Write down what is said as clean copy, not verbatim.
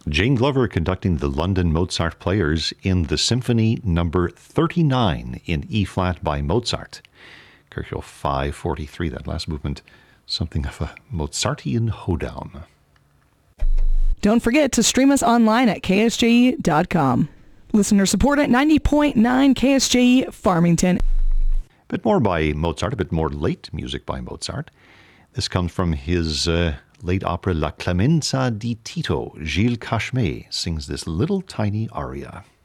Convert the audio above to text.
Jane Glover conducting the London Mozart Players in the Symphony Number 39 in E-flat by Mozart. Kirchhoff 543, that last movement, something of a Mozartian hoedown. Don't forget to stream us online at ksje.com. Listener support at 90.9 KSJE Farmington. A bit more by Mozart, a bit more late music by Mozart. This comes from his late opera La Clemenza di Tito. Gilles Cashmé sings this little tiny aria.